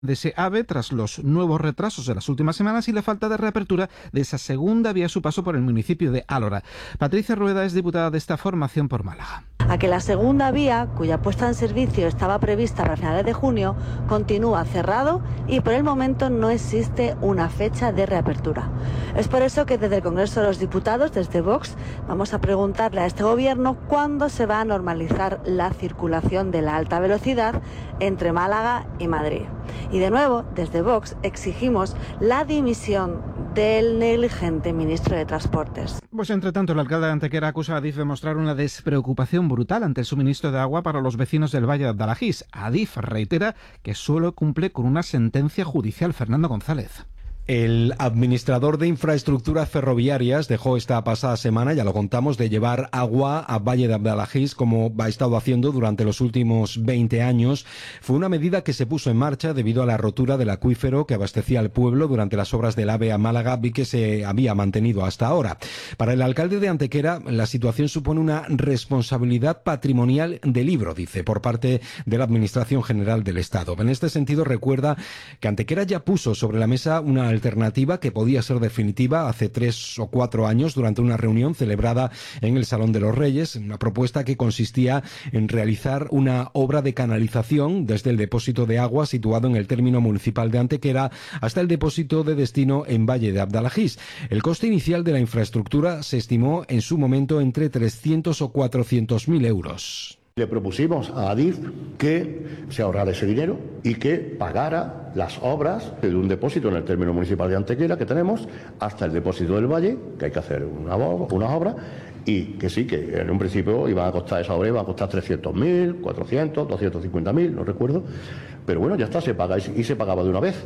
de ese AVE tras los nuevos retrasos de las últimas semanas y la falta de reapertura de esa segunda vía a su paso por el municipio de Álora. Patricia Rueda es diputada de esta formación por Málaga. A que la segunda vía, cuya puesta en servicio estaba prevista para finales de junio, continúa cerrado y por el momento no existe una fecha de reapertura. Es por eso que desde el Congreso de los Diputados, desde Vox, vamos a preguntarle a este gobierno cuándo se va a normalizar la circulación de la alta velocidad entre Málaga y Madrid. Y de nuevo, desde Vox, exigimos la dimisión del negligente ministro de Transportes. Pues entre tanto, el alcalde de Antequera acusa a Adif de mostrar una despreocupación brutal ante el suministro de agua para los vecinos del Valle de Abdalajís. Adif reitera que solo cumple con una sentencia judicial. Fernando González. El administrador de infraestructuras ferroviarias dejó esta pasada semana, ya lo contamos, de llevar agua a Valle de Abdalajís como ha estado haciendo durante los últimos 20 años. Fue una medida que se puso en marcha debido a la rotura del acuífero que abastecía al pueblo durante las obras del AVE a Málaga y que se había mantenido hasta ahora. Para el alcalde de Antequera, la situación supone una responsabilidad patrimonial de libro, dice, por parte de la Administración General del Estado. En este sentido, recuerda que Antequera ya puso sobre la mesa una alternativa que podía ser definitiva hace 3 o 4 años durante una reunión celebrada en el Salón de los Reyes, una propuesta que consistía en realizar una obra de canalización desde el depósito de agua situado en el término municipal de Antequera hasta el depósito de destino en Valle de Abdalajís. El coste inicial de la infraestructura se estimó en su momento entre 300 o 400.000 euros. Le propusimos a Adif que se ahorrara ese dinero y que pagara las obras de un depósito en el término municipal de Antequera que tenemos hasta el depósito del Valle, que hay que hacer unas obras, y que sí, que en un principio iban a costar esa obra, iban a costar 300.000, 400, 250.000, no recuerdo, pero bueno, ya está, se paga y se pagaba de una vez.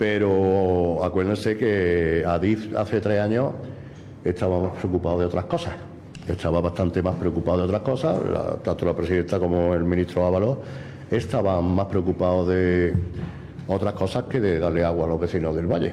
Pero acuérdense que Adif hace 3 años estaba preocupado de otras cosas. Estaba bastante más preocupado de otras cosas, tanto la presidenta como el ministro Ábalos estaban más preocupados de otras cosas que de darle agua a los vecinos del Valle.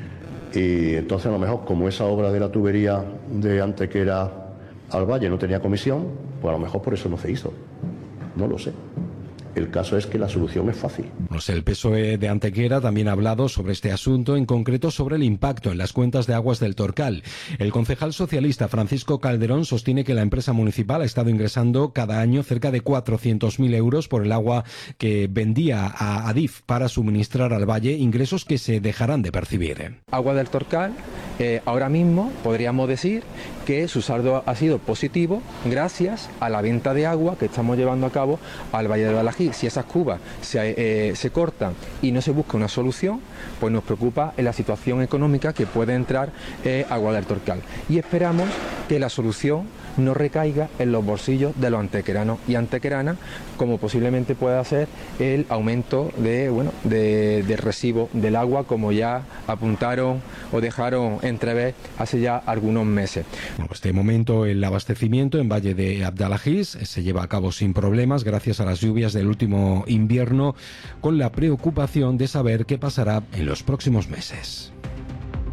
Y entonces a lo mejor, como esa obra de la tubería de Antequera al Valle no tenía comisión, pues a lo mejor por eso no se hizo. No lo sé. El caso es que la solución es fácil. No sé, el PSOE de Antequera también ha hablado sobre este asunto, en concreto sobre el impacto en las cuentas de aguas del Torcal. El concejal socialista Francisco Calderón sostiene que la empresa municipal ha estado ingresando cada año cerca de 400.000 euros por el agua que vendía a Adif para suministrar al Valle, ingresos que se dejarán de percibir. Agua del Torcal, ahora mismo podríamos decir que su saldo ha sido positivo gracias a la venta de agua que estamos llevando a cabo al Valle de Abdalajís. Si esas cubas se cortan y no se busca una solución, pues nos preocupa la situación económica que puede entrar Agua del Torcal. Y esperamos que la solución no recaiga en los bolsillos de los antequeranos y antequeranas, como posiblemente pueda ser el aumento de recibo del agua, como ya apuntaron o dejaron entrever hace ya algunos meses. Bueno, pues de momento el abastecimiento en Valle de Abdalajís se lleva a cabo sin problemas gracias a las lluvias del último invierno, con la preocupación de saber qué pasará en los próximos meses.